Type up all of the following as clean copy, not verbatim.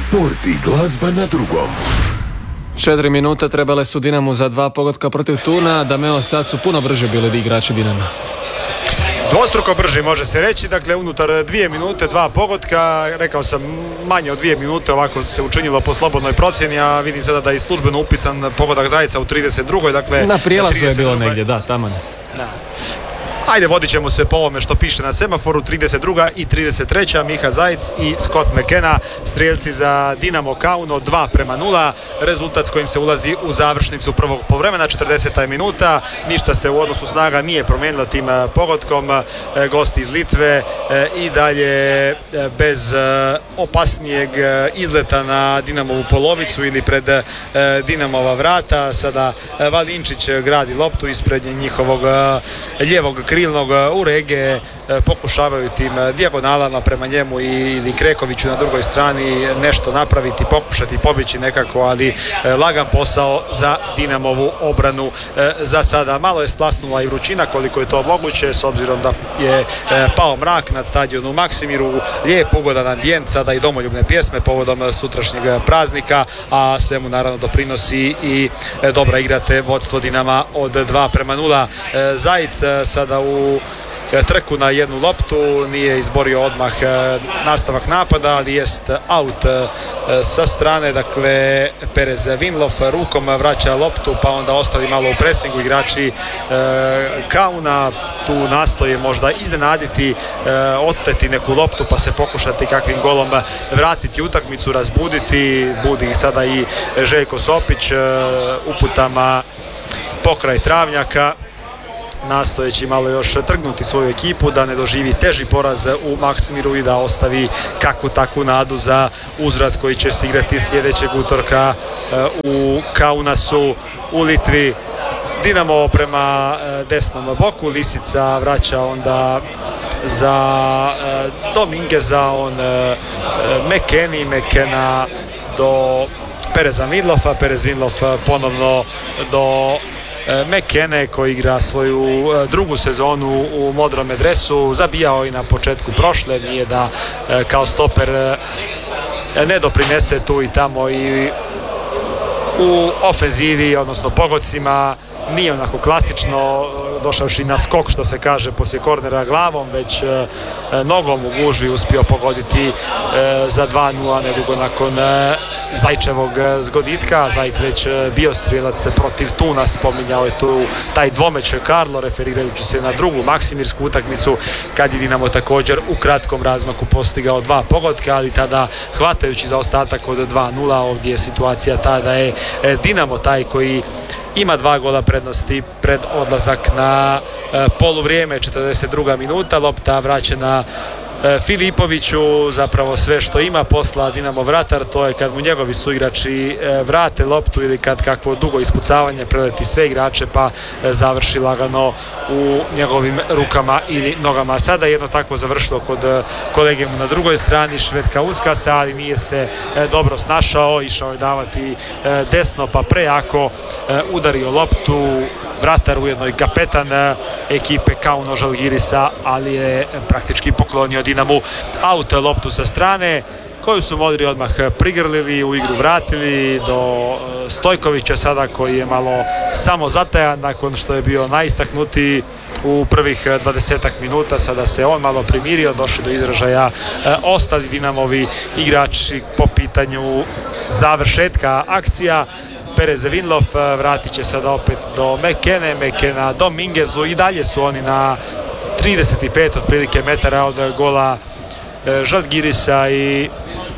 Sport i glazba na drugom. 4 minute trebale su Dinamu za 2 pogotka protiv Tuna. Dameo, sad su puno brže bili igrači Dinama. Dvostruko brži može se reći, dakle unutar 2 minute 2 pogotka, rekao sam manje od 2 minute, ovako se učinilo po slobodnoj procjeni, a vidim sada da je službeno upisan pogodak Zajca u 32. Dakle, na prijelazu je bilo negdje, da, taman. Da. Ajde, vodit ćemo se po ovome što piše na semaforu. 32. i 33. Miha Zajc i Scott McKenna, strijelci za Dinamo Kauno, 2:0, rezultat s kojim se ulazi u završnicu prvog povremena. 40. minuta, ništa se u odnosu snaga nije promijenilo tim pogodkom. Gosti iz Litve i dalje bez opasnijeg izleta na Dinamovu polovicu ili pred Dinamova vrata. Sada Valinčić gradi loptu ispred njihovog lijevog krilnog urege, pokušavaju tim dijagonalama prema njemu ili Krekoviću na drugoj strani nešto napraviti, pokušati pobjeći nekako, ali lagan posao za Dinamovu obranu za sada. Malo je splasnula i vrućina koliko je to moguće, s obzirom da je pao mrak nad stadionu Maksimiru. Lijep, ugodan ambijent, sada i domoljubne pjesme povodom sutrašnjeg praznika, a svemu naravno doprinosi i dobra igra te vodstvo Dinama od 2:0. Zajec sada u trku na jednu loptu, nije izborio odmah nastavak napada, ali jest out sa strane. Dakle, Perez Vinlof rukom vraća loptu, pa onda ostali malo u presingu igrači Kauna. Tu nastoje možda iznenaditi, oteti neku loptu pa se pokušati kakvim golom vratiti utakmicu, razbuditi. Budi ih sada i Željko Sopić uputama pokraj travnjaka, nastojeći malo još trgnuti svoju ekipu da ne doživi teži poraz u Maksimiru i da ostavi kakvu takvu nadu za uzvrat koji će se igrati sljedećeg utorka u Kaunasu u Litvi. Dinamo prema desnom boku, Lisica vraća onda za Domingeza, on McKenna do Pereza Vinlofa, Perez Vinlof ponovno do McKenne koji igra svoju drugu sezonu u modrome dresu, zabijao i na početku prošle, nije da kao stoper ne doprinese tu i tamo i u ofenzivi, odnosno pogodcima. Nije onako klasično došavši na skok, što se kaže, poslije kornera glavom, već nogom u gužvi uspio pogoditi za 2:0 nedugo nakon Zajčevog zgoditka. Zajec već bio strijelac protiv Tuna, spominjao je tu taj dvomeč Karlo, referirajući se na drugu maksimirsku utakmicu kad je Dinamo također u kratkom razmaku postigao 2 pogotka, ali tada hvatajući za ostatak od 2:0. Ovdje je situacija ta da je Dinamo taj koji ima 2 gola prednosti pred odlazak na poluvrijeme. 42. minuta, lopta vraćena Filipoviću, zapravo sve što ima posla Dinamo vratar, to je kad mu njegovi suigrači vrate loptu ili kad kakvo dugo ispucavanje preleti sve igrače pa završi lagano u njegovim rukama ili nogama. Sada je jedno tako završilo kod kolege na drugoj strani, Švedka Uskasa, ali nije se dobro snašao, išao je davati desno pa prejako udario loptu. Vratar, ujedno i kapetan ekipe Kauno Žalgirisa, ali je praktički poklonio Dinamu out loptu sa strane koju su modri odmah prigrlili, u igru vratili do Stojkovića sada, koji je malo samozatajan nakon što je bio najistaknutiji u prvih 20 minuta. Sada se on malo primirio, došli do izražaja ostali Dinamovi igrači po pitanju završetka akcija. Perez Vinlof vratit će sada opet do McKenna do Mingezu i dalje su oni na 35 otprilike metara od gola Žalgirisa i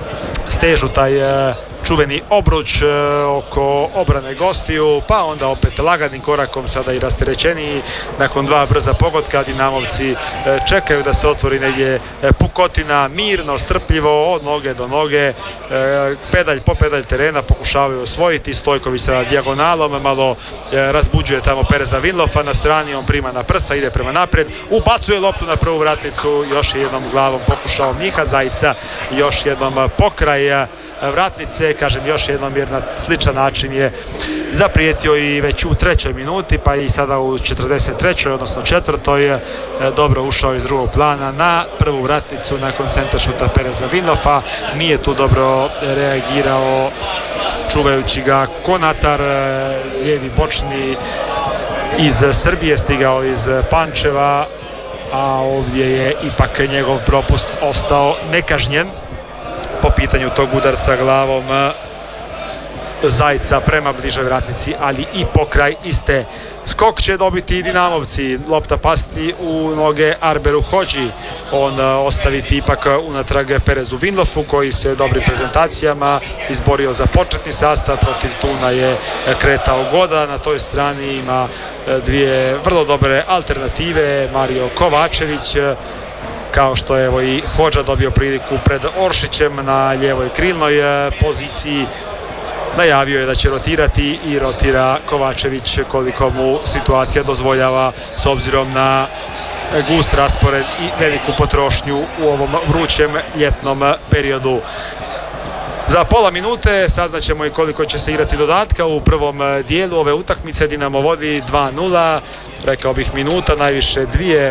stežu taj čuveni obruč oko obrane gostiju, pa onda opet laganim korakom, sada i rasterećeniji nakon 2 brza pogotka. Dinamovci čekaju da se otvori negdje pukotina, mirno, strpljivo, od noge do noge, pedalj po pedalj terena pokušavaju osvojiti. Stojković sa dijagonalom malo razbuđuje tamo Pereza Vinlofa na strani, on prima na prsa, ide prema naprijed, ubacuje loptu na prvu vratnicu, još jednom glavom pokušao Miha Zajca, još jednom pokraj vratnice, kažem još jednom jer na sličan način je zaprijetio i već u 3. minuti, pa i sada u 43. odnosno 4. dobro ušao iz drugog plana na prvu vratnicu nakon centaršuta Pereza Vinlofa. Nije tu dobro reagirao, čuvajući ga Konatar, lijevi bočni iz Srbije, stigao iz Pančeva, a ovdje je ipak njegov propust ostao nekažnjen po pitanju tog udarca glavom Zajca prema bližoj vratnici, ali i pokraj iste. Skok će dobiti Dinamovci, lopta pasti u noge Arberu Hodži, on ostaviti ipak unatrag Perezu Vinlofu, koji se dobrim prezentacijama izborio za početni sastav. Protiv Tuna je kretao Goda, na toj strani ima dvije vrlo dobre alternative, Mario Kovačević, kao što je evo i Hodža dobio priliku pred Oršićem na ljevoj krilnoj poziciji. Najavio je da će rotirati i rotira Kovačević koliko mu situacija dozvoljava s obzirom na gust raspored i veliku potrošnju u ovom vrućem ljetnom periodu. Za pola minute saznaćemo i koliko će se igrati dodatka u prvom dijelu ove utakmice. Dinamo vodi 2-0, rekao bih minuta, najviše 2,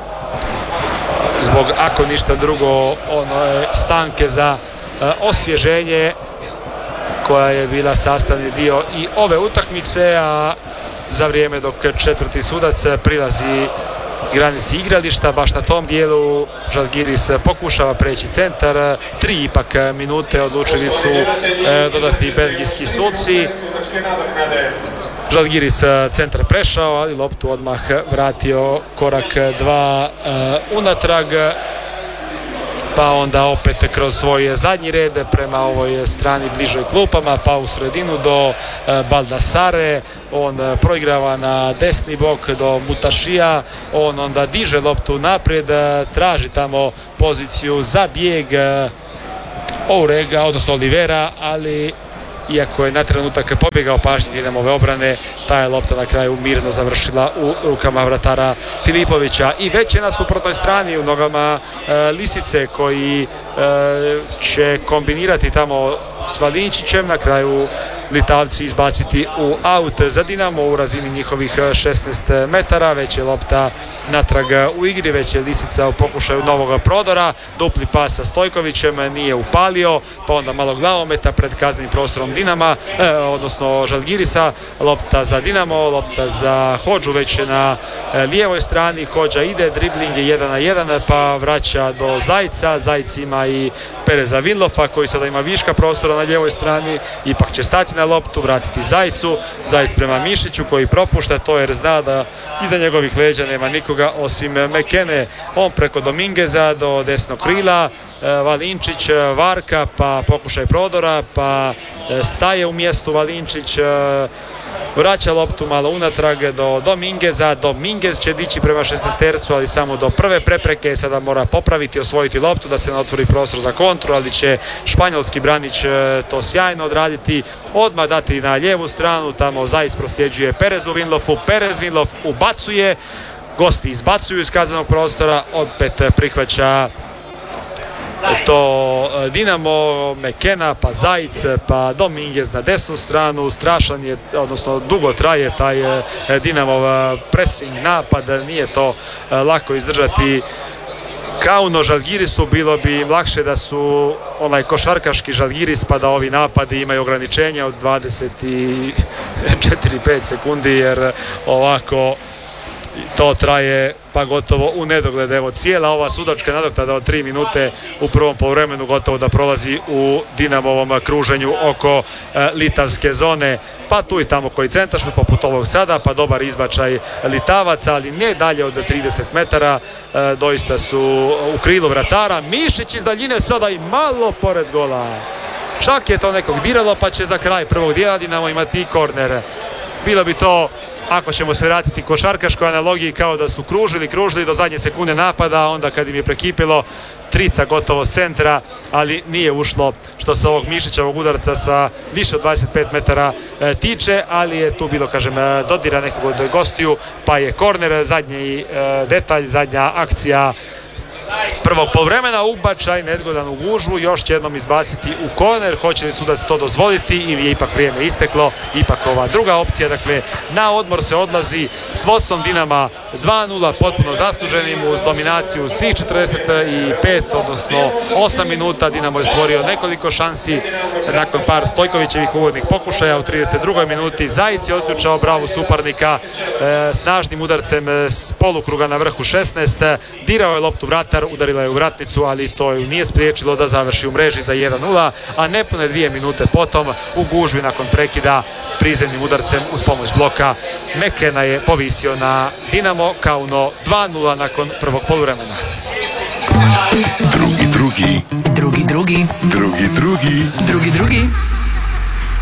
zbog ako ništa drugo stanke za osvježenje koja je bila sastavni dio i ove utakmice, a za vrijeme dok četvrti sudac prilazi granici igrališta, baš na tom dijelu Žalgiris pokušava preći centar. 3 ipak minute odlučili su dodati belgijski suci. Žalgiris centar prešao, ali loptu odmah vratio korak 2 unatrag, pa onda opet kroz svoj zadnji red prema ovoj strani bližoj klupama, pa u sredinu do Baldassare. On proigrava na desni bok do Mutašija, on onda diže loptu naprijed, traži tamo poziciju za bijeg Ourega, odnosno Olivera, ali iako je na trenutak pobjegao pažnji Dinamove obrane, ta je lopta na kraju mirno završila u rukama vratara Filipovića. I već je na suprotnoj strani u nogama Lisice, koji će kombinirati tamo s Valinčićem, na kraju Litavci izbaciti u aut za Dinamo u razini njihovih 16 metara. Već je lopta natrag u igri, već je Lisica u pokušaju novog prodora, dupli pas sa Stojkovićem, nije upalio, pa onda malo glavometa pred kaznenim prostorom Dinama, odnosno Žalgirisa. Lopta za Dinamo, lopta za Hodžu već na lijevoj strani. Hodža ide, dribling je 1 na 1, pa vraća do Zajca. Zajc ima i Pereza Vinlofa, koji sada ima viška prostora na lijevoj strani, ipak će stati na loptu, vratiti Zajcu. Zajc prema Mišiću, koji propušta to jer zna da iza njegovih leđa nema nikoga osim Mekene. On preko Domingueza do desnog krila, Valinčić, Varka, pa pokušaj prodora, pa staje u mjestu Valinčić, vraća loptu malo unatrag do Domingueza. Dominguez će dići prema 16-tercu, ali samo do prve prepreke. Sada mora popraviti, osvojiti loptu da se ne otvori prostor za kontru, ali će španjolski branić to sjajno odraditi. Odmah dati na lijevu stranu, tamo Zajc prosljeđuje Perezu Vinlofu. Perez Vinlof ubacuje, gosti izbacuju iz kaznenog prostora, opet prihvaća to Dinamo, Mekena, pa Zajc, pa Dominguez na desnu stranu. Strašan je, odnosno dugo traje taj Dinamov pressing napad, nije to lako izdržati. Kao na Žalgirisu, bilo bi im lakše da su onaj košarkaški Žalgiris, pa da ovi napadi imaju ograničenja od 24-5 sekundi, jer ovako to traje pa gotovo u nedogled. Evo, cijela ova sudačka nadoknada od 3 minute u prvom poluvremenu gotovo da prolazi u Dinamovom kruženju oko litavske zone. Pa tu i tamo koji centaršut poput ovog sada, pa dobar izbačaj Litavaca, ali ne dalje od 30 metara. Doista su u krilu vratara. Mišić iz daljine sada i malo pored gola. Čak je to nekog diralo, pa će za kraj prvog dijela Dinamo imati i korner. Bilo bi to, ako ćemo se vratiti košarkaškoj analogiji, kao da su kružili do zadnje sekunde napada, onda kad im je prekipilo, trica gotovo s centra, ali nije ušlo što se ovog Mišićevog udarca sa više od 25 metara tiče, ali je tu bilo, kažem, dodira nekog od gostiju, pa je korner. Zadnji detalj, zadnja akcija prvog poluvremena. Ubačaj nezgodan u gužvu, još će jednom izbaciti u korner. Hoće li sudac to dozvoliti ili je ipak vrijeme isteklo? Ipak ova druga opcija. Dakle, na odmor se odlazi s vodstvom Dinama 2-0, potpuno zasluženim uz dominaciju svih 45, odnosno 8 minuta. Dinamo je stvorio nekoliko šansi nakon par Stojkovićevih uvodnih pokušaja. U 32. minuti Zajic je otključao bravu suparnika snažnim udarcem s polukruga na vrhu 16. Dirao je loptu vratar, udarila je u vratnicu, ali to ju nije spriječilo da završi u mreži za 1-0, a nepune 2 minute potom u gužvi nakon prekida prizemnim udarcem uz pomoć bloka Mekena je povisio na Dinamo Kauno 2-0 nakon prvog poluvremena. Drugi. Drugi.